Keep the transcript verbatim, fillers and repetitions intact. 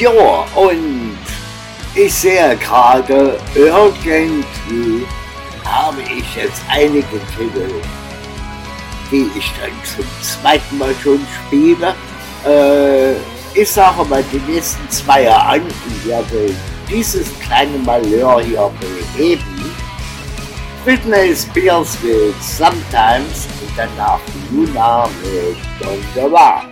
Ja, und ich sehe gerade, irgendwie habe ich jetzt einige Titel, die ich dann zum zweiten Mal schon spiele. Äh, ich sage mal die nächsten zwei an und werde dieses kleine Malheur hier beheben. Britney Spears with Sometimes und danach Luna mit Don't Go Back.